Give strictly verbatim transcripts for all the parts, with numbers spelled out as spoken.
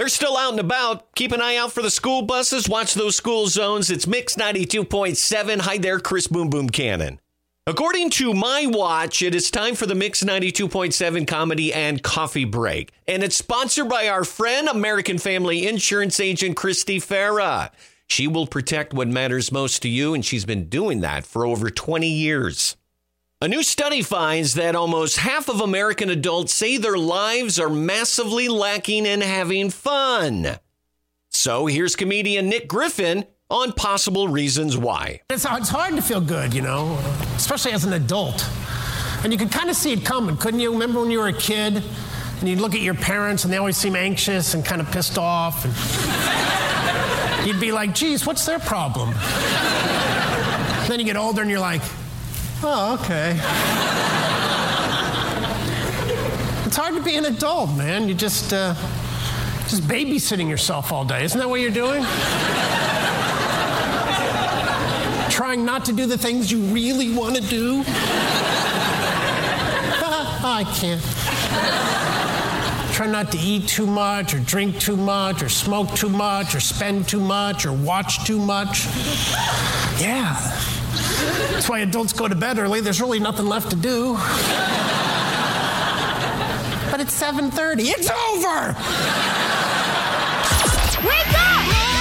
They're still out and about. Keep an eye out for the school buses. Watch those school zones. It's Mix ninety-two point seven. Hi there, Chris Boom Boom Cannon. According to my watch, it is time for the Mix ninety-two point seven comedy and coffee break. And it's sponsored by our friend, American Family Insurance agent Christy Farah. She will protect what matters most to you, and she's been doing that for over twenty years. A new study finds that almost half of American adults say their lives are massively lacking in having fun. So here's comedian Nick Griffin on possible reasons why. It's, it's hard to feel good, you know, especially as an adult. And you could kind of see it coming, couldn't you? Remember when you were a kid and you'd look at your parents and they always seem anxious and kind of pissed off. And you'd be like, geez, what's their problem? Then you get older and you're like, oh, okay. It's hard to be an adult, man. You just, uh, just babysitting yourself all day. Isn't that what you're doing? Trying not to do the things you really want to do. I can't. Try not to eat too much, or drink too much, or smoke too much, or spend too much, or watch too much. Yeah. That's why adults go to bed early. There's really nothing left to do. But it's seven thirty. It's over! Wake up!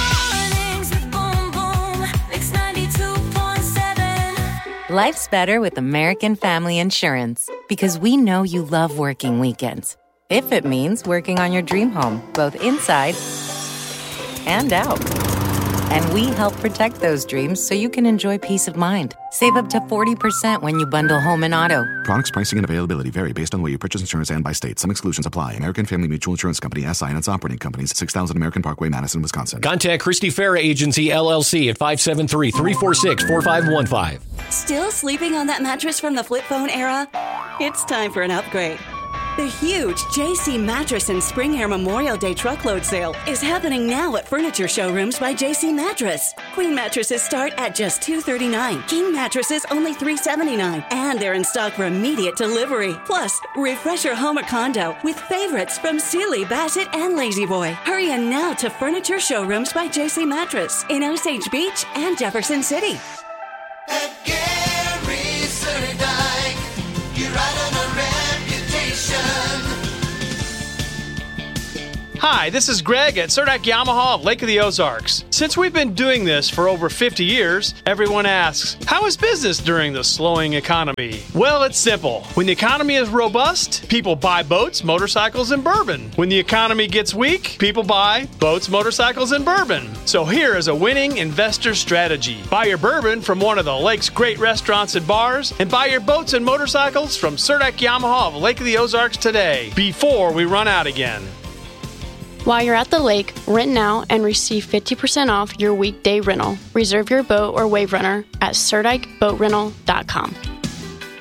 Life's better with American Family Insurance because we know you love working weekends. If it means working on your dream home, both inside and out. And we help protect those dreams so you can enjoy peace of mind. Save up to forty percent when you bundle home and auto. Products, pricing, and availability vary based on the way you purchase insurance and by state. Some exclusions apply. American Family Mutual Insurance Company, S I and its operating companies, six thousand American Parkway, Madison, Wisconsin. Contact Christy Farah Agency, L L C at five seven three, three four six, four five one five. Still sleeping on that mattress from the flip phone era? It's time for an upgrade. The huge J C Mattress and Spring Air Memorial Day truckload sale is happening now at Furniture Showrooms by J C Mattress. Queen mattresses start at just two hundred thirty-nine dollars. King mattresses only three hundred seventy-nine dollars. And they're in stock for immediate delivery. Plus, refresh your home or condo with favorites from Sealy, Bassett, and Lazy Boy. Hurry in now to Furniture Showrooms by J C Mattress in Osage Beach and Jefferson City. At Gary Surdike, you're right on a reputation. Hi, this is Greg at Surdike Yamaha of Lake of the Ozarks. Since we've been doing this for over fifty years, everyone asks, how is business during the slowing economy? Well, it's simple. When the economy is robust, people buy boats, motorcycles, and bourbon. When the economy gets weak, people buy boats, motorcycles, and bourbon. So here is a winning investor strategy. Buy your bourbon from one of the lake's great restaurants and bars, and buy your boats and motorcycles from Surdike Yamaha of Lake of the Ozarks today, before we run out again. While you're at the lake, rent now and receive fifty percent off your weekday rental. Reserve your boat or wave runner at Surdike Boat Rental dot com.